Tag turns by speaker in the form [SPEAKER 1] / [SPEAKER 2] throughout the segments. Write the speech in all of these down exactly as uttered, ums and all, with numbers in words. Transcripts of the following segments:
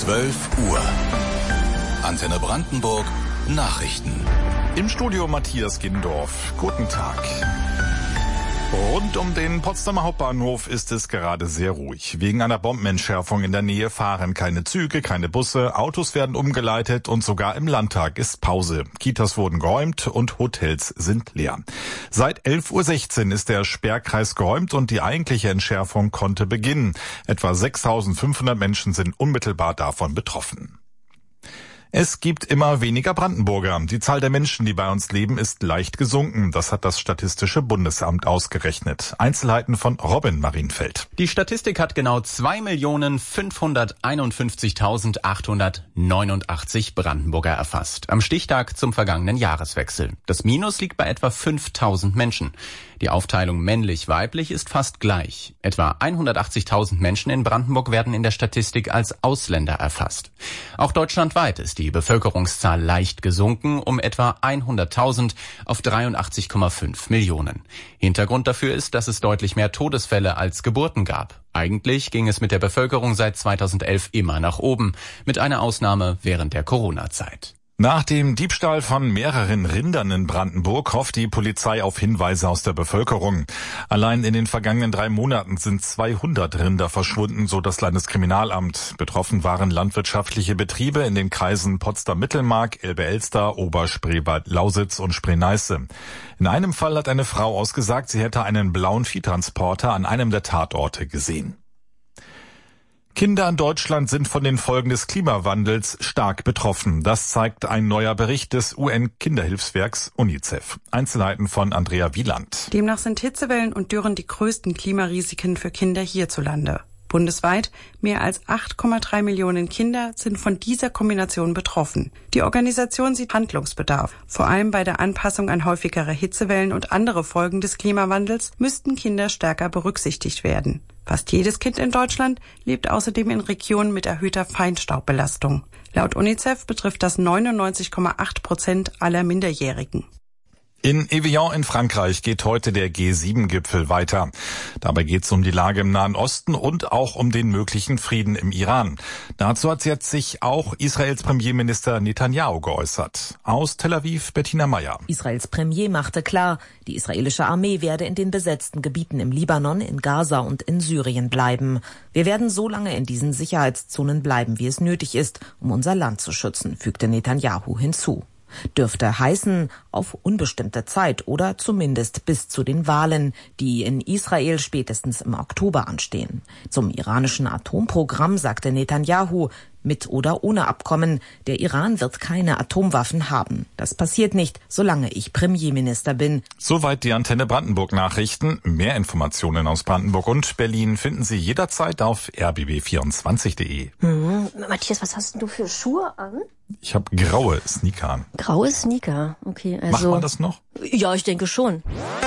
[SPEAKER 1] zwölf Uhr. Antenne Brandenburg Nachrichten.
[SPEAKER 2] Im Studio Matthias Gindorf. Guten Tag. Rund um den Potsdamer Hauptbahnhof ist es gerade sehr ruhig. Wegen einer Bombenentschärfung in der Nähe fahren keine Züge, keine Busse, Autos werden umgeleitet und sogar im Landtag ist Pause. Kitas wurden geräumt und Hotels sind leer. Seit elf Uhr sechzehn ist der Sperrkreis geräumt und die eigentliche Entschärfung konnte beginnen. Etwa sechstausendfünfhundert Menschen sind unmittelbar davon betroffen. Es gibt immer weniger Brandenburger. Die Zahl der Menschen, die bei uns leben, ist leicht gesunken. Das hat das Statistische Bundesamt ausgerechnet. Einzelheiten von Robin Marienfeld.
[SPEAKER 3] Die Statistik hat genau zwei Millionen fünfhunderteinundfünfzigtausendachthundertneunundachtzig Brandenburger erfasst. Am Stichtag zum vergangenen Jahreswechsel. Das Minus liegt bei etwa fünftausend Menschen. Die Aufteilung männlich-weiblich ist fast gleich. Etwa hundertachtzigtausend Menschen in Brandenburg werden in der Statistik als Ausländer erfasst. Auch deutschlandweit ist die Bevölkerungszahl leicht gesunken, um etwa hunderttausend auf dreiundachtzig Komma fünf Millionen. Hintergrund dafür ist, dass es deutlich mehr Todesfälle als Geburten gab. Eigentlich ging es mit der Bevölkerung seit zweitausendelf immer nach oben, mit einer Ausnahme während der Corona-Zeit.
[SPEAKER 2] Nach dem Diebstahl von mehreren Rindern in Brandenburg hofft die Polizei auf Hinweise aus der Bevölkerung. Allein in den vergangenen drei Monaten sind zweihundert Rinder verschwunden, so das Landeskriminalamt. Betroffen waren landwirtschaftliche Betriebe in den Kreisen Potsdam-Mittelmark, Elbe-Elster, Oberspreewald-Lausitz und Spree-Neiße. In einem Fall hat eine Frau ausgesagt, sie hätte einen blauen Viehtransporter an einem der Tatorte gesehen. Kinder in Deutschland sind von den Folgen des Klimawandels stark betroffen. Das zeigt ein neuer Bericht des U N-Kinderhilfswerks UNICEF. Einzelheiten von Andrea Wieland.
[SPEAKER 4] Demnach sind Hitzewellen und Dürren die größten Klimarisiken für Kinder hierzulande. Bundesweit mehr als acht Komma drei Millionen Kinder sind von dieser Kombination betroffen. Die Organisation sieht Handlungsbedarf. Vor allem bei der Anpassung an häufigere Hitzewellen und andere Folgen des Klimawandels müssten Kinder stärker berücksichtigt werden. Fast jedes Kind in Deutschland lebt außerdem in Regionen mit erhöhter Feinstaubbelastung. Laut UNICEF betrifft das neunundneunzig Komma acht Prozent aller Minderjährigen.
[SPEAKER 2] In Evian in Frankreich geht heute der G sieben Gipfel weiter. Dabei geht es um die Lage im Nahen Osten und auch um den möglichen Frieden im Iran. Dazu hat jetzt sich auch Israels Premierminister Netanyahu geäußert. Aus Tel Aviv Bettina Meyer.
[SPEAKER 5] Israels Premier machte klar, die israelische Armee werde in den besetzten Gebieten im Libanon, in Gaza und in Syrien bleiben. Wir werden so lange in diesen Sicherheitszonen bleiben, wie es nötig ist, um unser Land zu schützen, fügte Netanyahu hinzu. Dürfte heißen, auf unbestimmte Zeit oder zumindest bis zu den Wahlen, die in Israel spätestens im Oktober anstehen. Zum iranischen Atomprogramm sagte Netanyahu, mit oder ohne Abkommen, der Iran wird keine Atomwaffen haben. Das passiert nicht, solange ich Premierminister bin.
[SPEAKER 2] Soweit die Antenne Brandenburg Nachrichten. Mehr Informationen aus Brandenburg und Berlin finden Sie jederzeit auf r b b vierundzwanzig punkt de.
[SPEAKER 6] Hm. Matthias, was hast denn du für Schuhe an?
[SPEAKER 2] Ich habe graue Sneaker an.
[SPEAKER 6] Graue Sneaker, okay. Also
[SPEAKER 2] macht man das noch?
[SPEAKER 6] Ja, ich denke schon.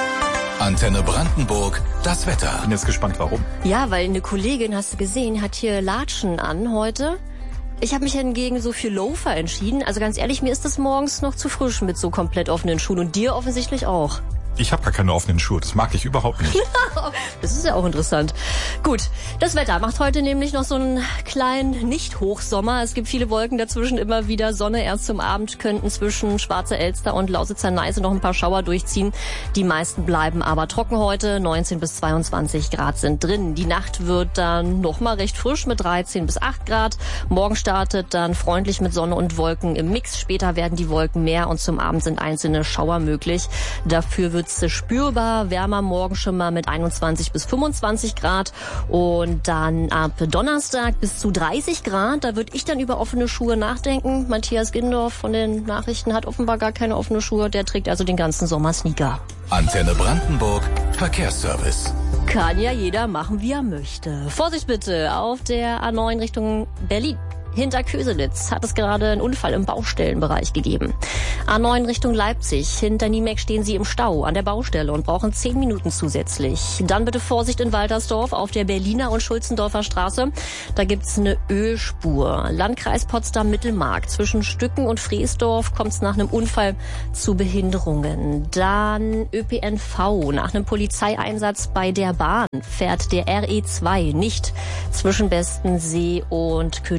[SPEAKER 1] Antenne Brandenburg, das Wetter.
[SPEAKER 2] Ich bin jetzt gespannt, warum.
[SPEAKER 6] Ja, weil eine Kollegin, hast du gesehen, hat hier Latschen an heute. Ich habe mich hingegen so für Loafer entschieden. Also ganz ehrlich, mir ist das morgens noch zu frisch mit so komplett offenen Schuhen. Und dir offensichtlich auch.
[SPEAKER 2] Ich habe gar keine offenen Schuhe, das mag ich überhaupt nicht.
[SPEAKER 6] Das ist ja auch interessant. Gut, das Wetter macht heute nämlich noch so einen kleinen Nicht-Hochsommer. Es gibt viele Wolken dazwischen, immer wieder Sonne. Erst zum Abend könnten zwischen Schwarze Elster und Lausitzer Neiße noch ein paar Schauer durchziehen. Die meisten bleiben aber trocken heute. neunzehn bis zweiundzwanzig Grad sind drin. Die Nacht wird dann noch mal recht frisch mit dreizehn bis acht Grad. Morgen startet dann freundlich mit Sonne und Wolken im Mix. Später werden die Wolken mehr und zum Abend sind einzelne Schauer möglich. Dafür wird spürbar wärmer, morgen schon mal mit einundzwanzig bis fünfundzwanzig Grad und dann ab Donnerstag bis zu dreißig Grad. Da würde ich dann über offene Schuhe nachdenken. Matthias Gindorf von den Nachrichten hat offenbar gar keine offene Schuhe. Der trägt also den ganzen Sommer Sneaker.
[SPEAKER 1] Antenne Brandenburg, Verkehrsservice.
[SPEAKER 6] Kann ja jeder machen, wie er möchte. Vorsicht bitte auf der A neun Richtung Berlin. Hinter Köselitz hat es gerade einen Unfall im Baustellenbereich gegeben. A neun Richtung Leipzig. Hinter Niemek stehen Sie im Stau an der Baustelle und brauchen zehn Minuten zusätzlich. Dann bitte Vorsicht in Waltersdorf auf der Berliner und Schulzendorfer Straße. Da gibt's eine Ölspur. Landkreis Potsdam-Mittelmark. Zwischen Stücken und Freesdorf kommt es nach einem Unfall zu Behinderungen. Dann Ö P N V. Nach einem Polizeieinsatz bei der Bahn fährt der R E zwei nicht zwischen Bestensee und Königs Wusterhausen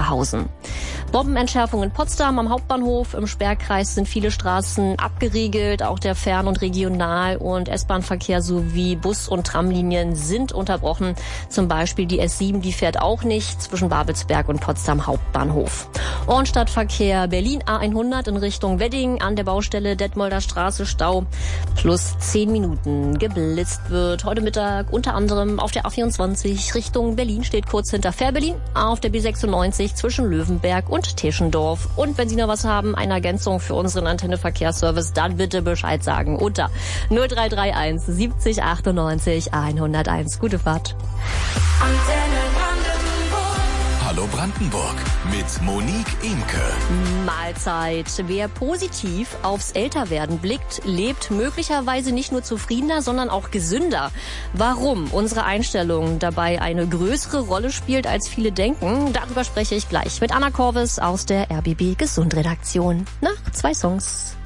[SPEAKER 6] Osterhausen. Bombenentschärfung in Potsdam am Hauptbahnhof. Im Sperrkreis sind viele Straßen abgeriegelt. Auch der Fern- und Regional- und S-Bahn-Verkehr sowie Bus- und Tramlinien sind unterbrochen. Zum Beispiel die S sieben, die fährt auch nicht zwischen Babelsberg und Potsdam Hauptbahnhof. Ornstadtverkehr Berlin A hundert in Richtung Wedding an der Baustelle Detmolder Straße Stau. Plus zehn Minuten. Geblitzt wird heute Mittag unter anderem auf der A vierundzwanzig Richtung Berlin, steht kurz hinter Fährberlin, auf der B sechsundneunzig zwischen Löwenberg und Teschendorf. Und wenn Sie noch was haben, eine Ergänzung für unseren Antenne-Verkehrsservice, dann bitte Bescheid sagen unter null drei drei eins siebzig achtundneunzig hunderteins. Gute Fahrt.
[SPEAKER 1] Hallo Brandenburg mit Monique Imke.
[SPEAKER 6] Mahlzeit. Wer positiv aufs Älterwerden blickt, lebt möglicherweise nicht nur zufriedener, sondern auch gesünder. Warum unsere Einstellung dabei eine größere Rolle spielt, als viele denken, darüber spreche ich gleich mit Anna Korvis aus der R B B Gesundredaktion. Nach zwei Songs.